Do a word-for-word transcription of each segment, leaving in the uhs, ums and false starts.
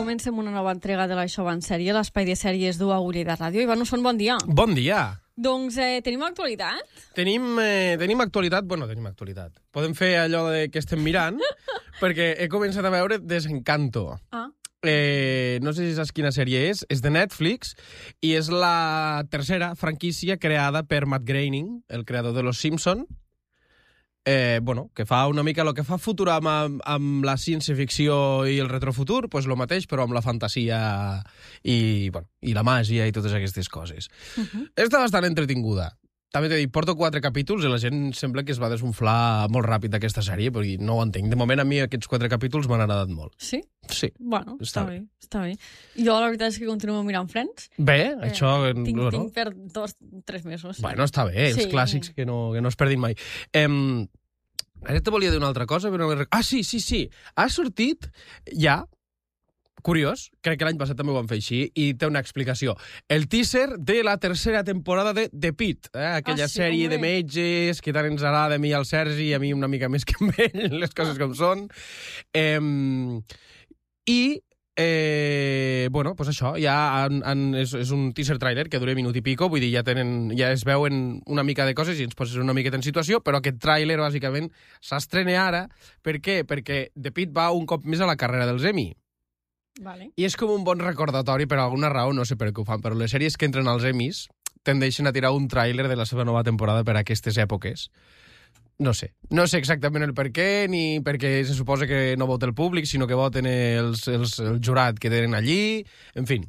comencem una nova entrega de l'Això va en sèrie, l'espai de sèries d'U A de Ràdio. Ivan Usson, bon dia. Bon dia. Doncs eh, tenim actualitat? Tenim, eh, tenim actualitat, bueno, tenim actualitat. Podem fer allò de que estem mirant, perquè he començat a veure Desencanto. Ah. Eh, no sé si saps quina sèrie és, és de Netflix, i és la tercera franquícia creada per Matt Groening, el creador de Los Simpson, eh, bueno, que fa una mica el que fa Futurama amb, amb la ciència-ficció i el retrofutur, pues lo mateix, però amb la fantasia i, bueno, i la màgia i totes aquestes coses. Uh-huh. Està bastant entretinguda. També t'he dit, porto quatre capítols i la gent sembla que es va desunflar molt ràpid d'aquesta sèrie, perquè no ho entenc. De moment, a mi aquests quatre capítols m'han agradat molt. Sí? Sí. Bueno, està, Està bé. bé, està bé. Jo la veritat és que continuo mirant Friends. Bé, Eh, això... Tinc, bueno. tinc per dos, tres mesos. Bueno, està bé, els Sí. clàssics que no, que no es perdin mai. Em, ara te volia dir una altra cosa, però no me rec- Ah, sí, sí, sí. Ha sortit ja, curiós, crec que l'any passat també ho van fer així, i té una explicació. El teaser de la tercera temporada de The Pitt, eh? aquella Ah, sí, sèrie hombre. de metges que tant ens agrada a mi i al Sergi, i a mi una mica més que a ell, les coses com són. Em, I... Eh, bueno, pues això, ja han, han, és, és un teaser trailer que dura minut i pico, vull dir, ja, tenen, ja es veuen una mica de coses i ens poses una miqueta en situació, però aquest trailer, bàsicament, s'estrena ara. Per què? Perquè The Pitt va un cop més a la carrera dels Emmy. Vale. I és com un bon recordatori, per alguna raó, no sé per què ho fan, però les sèries que entren als Emmys tendeixen a tirar un tràiler de la seva nova temporada per a aquestes èpoques. No sé. No sé exactament el per què, ni perquè se suposa que no vota el públic, sinó que voten els, els, el jurat que tenen allí. En fi.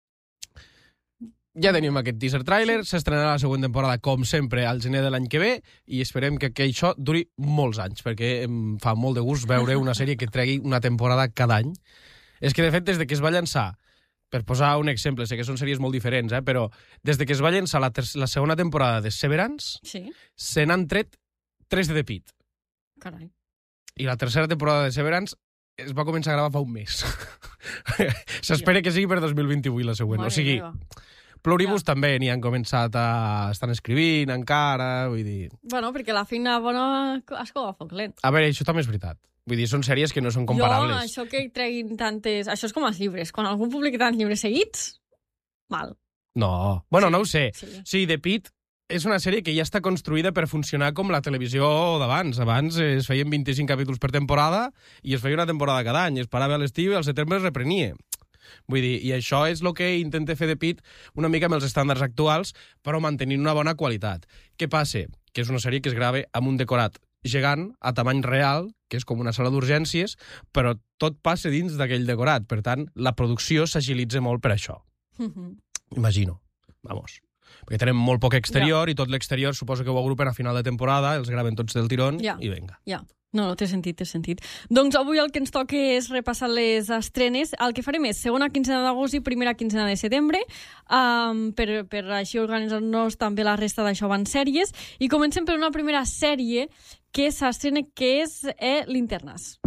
Ja tenim aquest teaser trailer, s'estrenarà la següent temporada, com sempre, al gener de l'any que ve, i esperem que, que això duri molts anys, perquè em fa molt de gust veure una sèrie que tregui una temporada cada any. És que, de fet, des de que es va llançar, per posar un exemple, sé que són sèries molt diferents, eh, però des de que es va llançar la, la segona temporada de Severance, Sí? se n'han tret tres de The Pitt. Carai. I la tercera temporada de Severance es va començar a gravar fa un mes. S'espera que sigui per dos mil vint-i-vuit la següent. Mare o sigui, meva. Pluribus ja. també n'hi han començat a... estan escrivint encara, vull dir... Bueno, perquè la feina bona es cova a foc lent. A veure, això també és veritat. Vull dir, són sèries que no són comparables. Jo, això que treguin tantes... Això és com els llibres. Quan algú publica tants llibres seguits, mal. No. Bueno, Sí, no ho sé. sí. Sí, The Pitt és una sèrie que ja està construïda per funcionar com la televisió d'abans. Abans es feien vint-i-cinc capítols per temporada i es feia una temporada cada any. Es parava a l'estiu i al setembre es reprenia. Vull dir, i això és el que intenta fer The Pitt una mica amb els estàndards actuals, però mantenint una bona qualitat. Què passa? Que és una sèrie que es grava amb un decorat gegant, a tamany real, que és com una sala d'urgències, però tot passa dins d'aquell decorat. Per tant, la producció s'agilitza molt per això. Mhm. Imagino. Vamos. Perquè tenen molt poc exterior, ja. I tot l'exterior suposo que ho agrupen a final de temporada, els graven tots del tirón, Ja. i venga. Ja. No, no, té sentit, té sentit. Doncs avui el que ens toca és repassar les estrenes. El que farem és segona quinzena d'agost i primera quinzena de setembre, um, per, per així organitzar-nos també la resta d'Això van sèries. I comencem per una primera sèrie que s'estrena, que és eh, Linternes.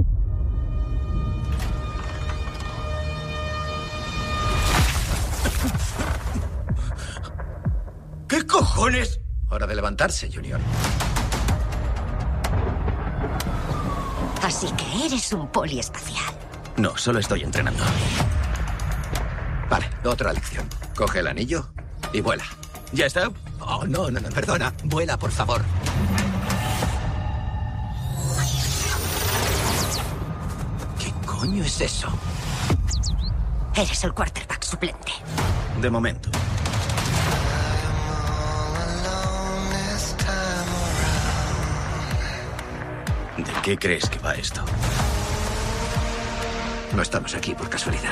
¿Qué cojones? Hora de levantarse, Junior. Así que eres un poliespacial. No, solo estoy entrenando. Vale, otra lección. Coge el anillo y vuela. ¿Ya está? Oh, no, no, no, perdona. Vuela, por favor. ¿Qué coño es eso? Eres el quarterback suplente. De momento. ¿De qué crees que va esto? No estamos aquí por casualidad.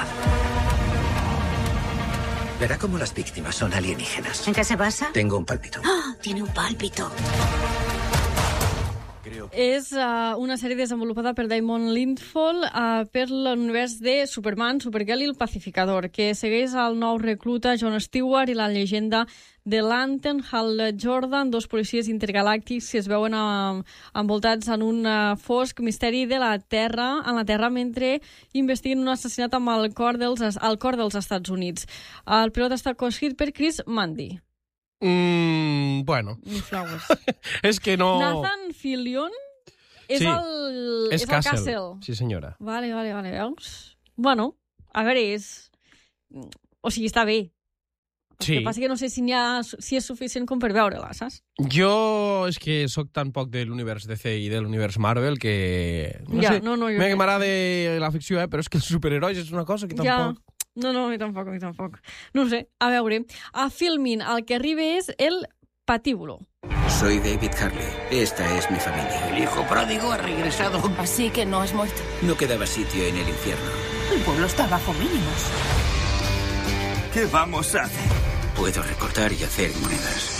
Verá cómo las víctimas son alienígenas. ¿En qué se basa? Tengo un pálpito. ¡Ah! Tiene un pálpito. Creo que... És uh, una sèrie desenvolupada per Damon Lindelof uh, per l'univers de Superman, Supergirl i el Pacificador, que segueix el nou recluta Jon Stewart i la llegenda de Lantern, Hal Jordan, dos policies intergalàctics que es veuen uh, envoltats en un uh, fosc misteri de la Terra, en la Terra, mentre investiguen un assassinat amb el cor dels, al cor dels Estats Units. El pilot està coescrit per Chris Mundy. Mm, bueno. Ni flowers. És que no... Nathan Fillion és Sí, el... És és el Castle. Castle. Sí, senyora. Vale, vale, vale, veus? Bueno, a veure, és... O sigui, està bé. El Sí. que passa que no sé si, n'hi ha, si és suficient com per veure-la, saps? Jo és que sóc tan poc de l'univers D C i de l'univers Marvel que... No Ja, sé, no, no, jo m'agrada crec. m'agrada la ficció, eh? Però és que els superherois és una cosa que Ja. tampoc... No, no, a mi tampoc, a mi tampoc. No ho sé, a veure. A Filmin, el que arriba és el patíbulo. Soy David Harley. Esta es mi familia. El hijo pródigo ha regresado. Así que no has muerto. No quedaba sitio en el infierno. El pueblo está bajo mínimos. ¿Qué vamos a hacer? Puedo recortar y hacer monedas.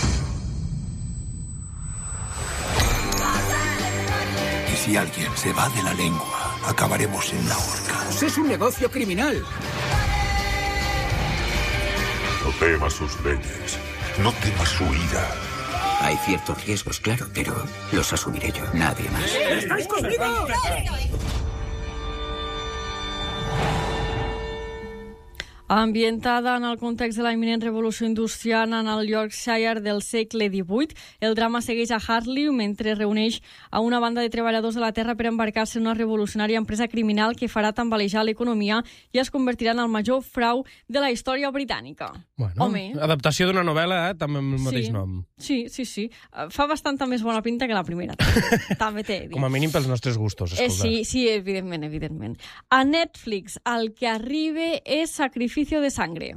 Y si alguien se va de la lengua, acabaremos en la horca. Es un negocio criminal. No temas sus leyes. No temas su ira. Hay ciertos riesgos, claro, pero los asumiré yo, nadie más. ¡Estáis conmigo! Ambientada en el context de la imminent revolució industrial en el Yorkshire del segle divuit, el drama segueix a Harley mentre reuneix a una banda de treballadors de la terra per embarcar-se en una revolucionària empresa criminal que farà tambalejar l'economia i es convertirà en el major frau de la història britànica. Bueno, Home. adaptació d'una novel·la, eh? També amb el mateix Sí. nom. Sí, sí, sí. Uh, Fa bastanta més bona pinta que la primera. També t'he de dir. Com a mínim pels nostres gustos, Eh, escolta. sí, sí, evidentment, evidentment. A Netflix, el que arriba és Sacrificio de Sangre.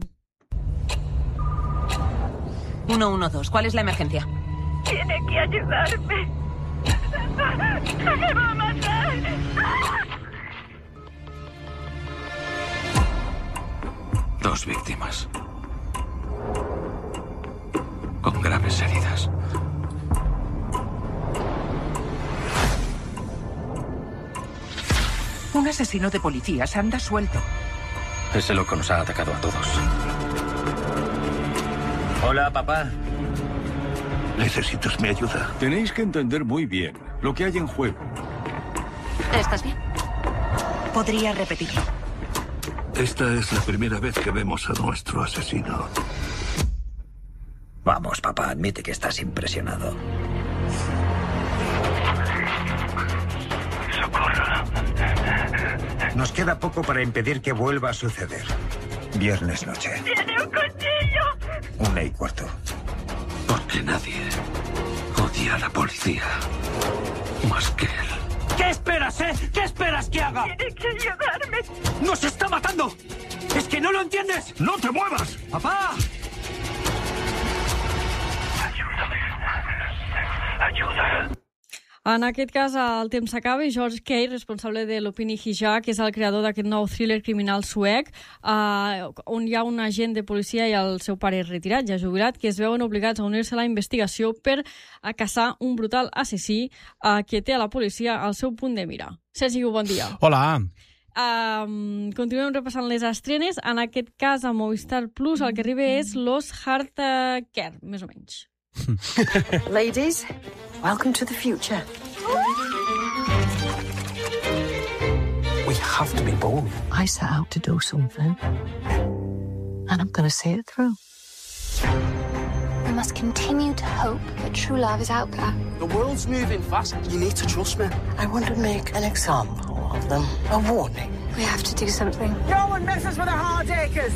uno uno dos, ¿cuál es la emergencia? Tiene que ayudarme. ¡Me va a matar! Dos víctimas. Con graves heridas. Un asesino de policías anda suelto. Ese loco nos ha atacado a todos. Hola, papá. ¿Necesitas mi ayuda? Tenéis que entender muy bien lo que hay en juego. ¿Estás bien? ¿Podría repetirlo? Esta es la primera vez que vemos a nuestro asesino. Vamos, papá, admite que estás impresionado. Nos queda poco para impedir que vuelva a suceder. Viernes noche. ¡Tiene un cuchillo! Una y cuarto. Porque nadie odia a la policía más que él. ¿Qué esperas, eh? ¿Qué esperas que haga? Tiene que ayudarme. ¡Nos está matando! ¡Es que no lo entiendes! ¡No te muevas! ¡Papá! Ayúdame. Ayuda. En aquest cas, el temps s'acaba i George Kay, responsable de l'Opini Hijab, que és el creador d'aquest nou thriller criminal suec, eh, on hi ha un agent de policia i el seu pare retirat, ja jubilat, que es veuen obligats a unir-se a la investigació per a caçar un brutal assassí eh, que té a la policia al seu punt de mira. Sergi, bon dia. Hola. Um, continuem repassant les estrenes. En aquest cas, a Movistar Plus, el que arriba és Los Hard Care, més o menys. Ladies, welcome to the future. We have to be bold. I set out to do something, and I'm going to see it through. We must continue to hope that true love is out there. The world's moving fast. You need to trust me. I want to make an example of them. A warning. We have to do something. No one messes with the Hardacres!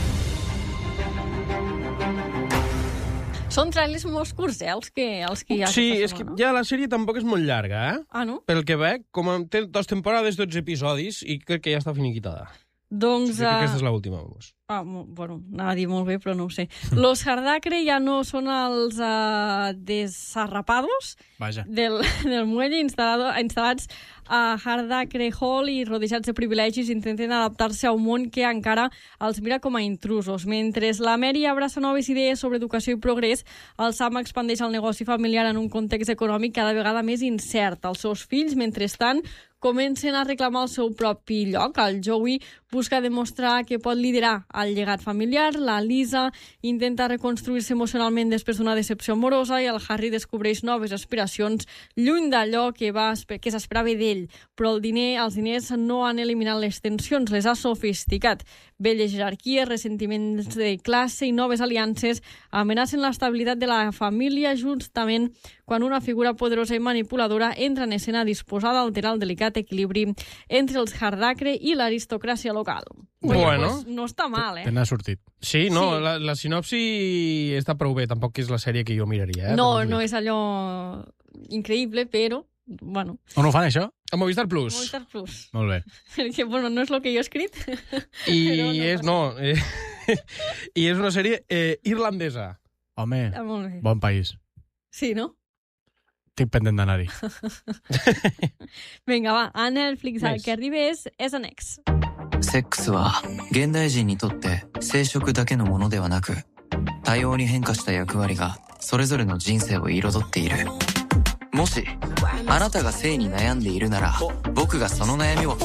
Són trailers molt curts, eh, els que, els que hi ha Sí, aquesta és que setmana. ja la sèrie tampoc és molt llarga, eh? Ah, no? Pel que veig, com a- té dues temporades, dotze episodis, i crec que ja està finiquitada. Doncs... Sí, crec que Uh... aquesta és l'última, vamos. Ah, mo- bueno, anava a dir molt bé, però no ho sé. Los Hardacre ja no són els uh, desarrapados Vaja. del, del muelle instal·lado, instal·lats a Hardacre Hall i rodejats de privilegis intenten adaptar-se a un món que encara els mira com a intrusos. Mentre la Mary abraça noves idees sobre educació i progrés, el Sam expandeix el negoci familiar en un context econòmic cada vegada més incert. Els seus fills, mentrestant, comencen a reclamar el seu propi lloc. El Joey busca demostrar que pot liderar el llegat familiar, la Lisa intenta reconstruir-se emocionalment després d'una decepció amorosa i el Harry descobreix noves aspiracions lluny d'allò que, va, que s'esperava d'ell. Però el diner, els diners no han eliminat les tensions, les ha sofisticat. Velles jerarquies, ressentiments de classe i noves aliances amenacen l'estabilitat de la família justament quan una figura poderosa i manipuladora entra en escena disposada a alterar el delicat equilibri entre els Hardacre i l'aristocràcia local. Oye, Bueno. pues no està mal, eh? Te n'ha sortit. Sí, no, Sí. La, la sinopsi està prou bé. Tampoc és la sèrie que jo miraria. Eh? No, Tampoc no dic. és allò increïble, però, bueno, On ho fan, això? A Movistar Plus. Movistar Plus. Molt bé. Perquè, bueno, no és el que jo he escrit. I Però no és, passa. no, eh, i és una sèrie eh, irlandesa. Home, Ah, molt bé. bon país. Sí, no? Estic pendent d'anar-hi. Vinga, va, a Netflix el Més. que arribés és Annex. セックスは現代人にとって生殖だけのものではなく、多様に変化した役割がそれぞれの人生を彩っている。もしあなたが性に悩んでいるなら、僕がその悩みを。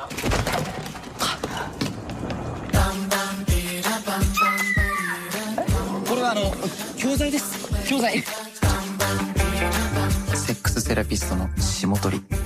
これはあの教材です。教材。 セックスセラピストの霜鳥。